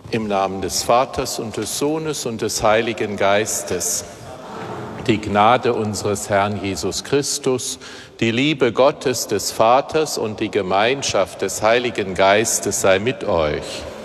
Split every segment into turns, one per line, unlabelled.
Im Namen des Vaters und des Sohnes und des Heiligen Geistes. Die Gnade unseres Herrn Jesus Christus, die Liebe Gottes des Vaters und die Gemeinschaft des Heiligen Geistes sei mit euch.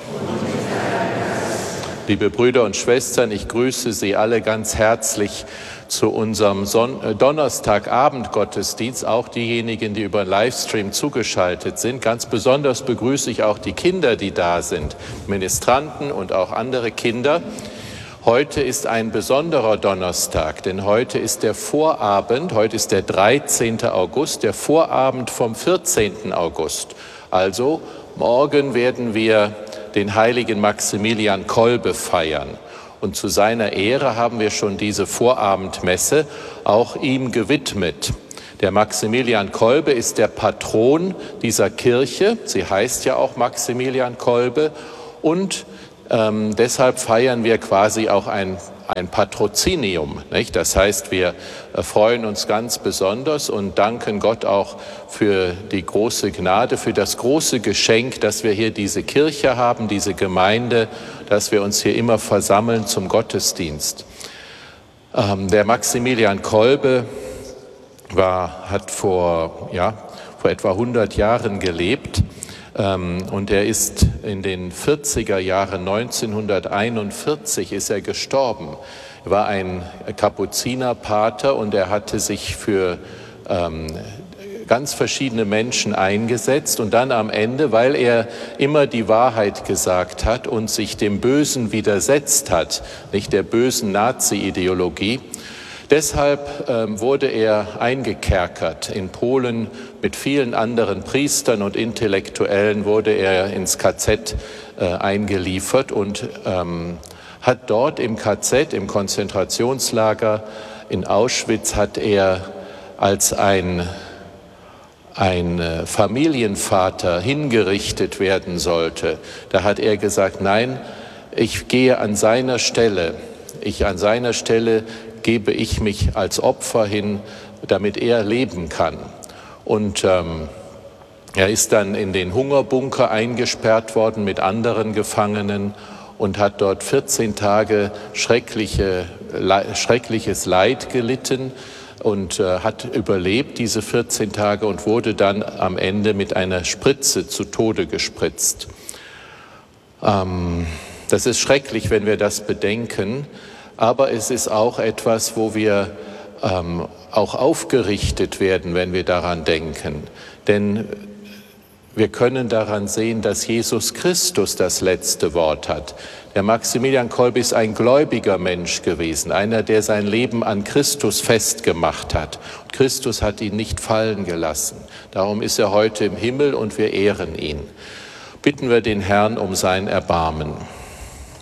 Liebe Brüder und Schwestern, ich grüße Sie alle ganz herzlich zu unserem Donnerstagabend-Gottesdienst, auch diejenigen, die über Livestream zugeschaltet sind. Ganz besonders begrüße ich auch die Kinder, die da sind, Ministranten und auch andere Kinder. Heute ist ein besonderer Donnerstag, denn heute ist der Vorabend, heute ist der 13. August, der Vorabend vom 14. August. Also morgen werden wir den heiligen Maximilian Kolbe feiern. Und zu seiner Ehre haben wir schon diese Vorabendmesse auch ihm gewidmet. Der Maximilian Kolbe ist der Patron dieser Kirche. Sie heißt ja auch Maximilian Kolbe. Und deshalb feiern wir quasi auch ein Patrozinium, nicht? Das heißt, wir freuen uns ganz besonders und danken Gott auch für die große Gnade, für das große Geschenk, dass wir hier diese Kirche haben, diese Gemeinde, dass wir uns hier immer versammeln zum Gottesdienst. Der Maximilian Kolbe hat vor etwa 100 Jahren gelebt. Und er ist in den 40er Jahren, 1941 ist er gestorben. Er war ein Kapuzinerpater und er hatte sich für ganz verschiedene Menschen eingesetzt und dann am Ende, weil er immer die Wahrheit gesagt hat und sich dem Bösen widersetzt hat, nicht der bösen Nazi-Ideologie, deshalb wurde er eingekerkert. In Polen mit vielen anderen Priestern und Intellektuellen wurde er ins KZ eingeliefert und hat dort im KZ, im Konzentrationslager in Auschwitz, hat er als ein Familienvater hingerichtet werden sollte. Da hat er gesagt, nein, ich gehe an seiner Stelle. Gebe ich mich als Opfer hin, damit er leben kann. Und er ist dann in den Hungerbunker eingesperrt worden mit anderen Gefangenen und hat dort 14 Tage schreckliches Leid gelitten und hat überlebt diese 14 Tage und wurde dann am Ende mit einer Spritze zu Tode gespritzt. Das ist schrecklich, wenn wir das bedenken. Aber es ist auch etwas, wo wir auch aufgerichtet werden, wenn wir daran denken. Denn wir können daran sehen, dass Jesus Christus das letzte Wort hat. Der Maximilian Kolbe ist ein gläubiger Mensch gewesen, einer, der sein Leben an Christus festgemacht hat. Und Christus hat ihn nicht fallen gelassen. Darum ist er heute im Himmel und wir ehren ihn. Bitten wir den Herrn um sein Erbarmen.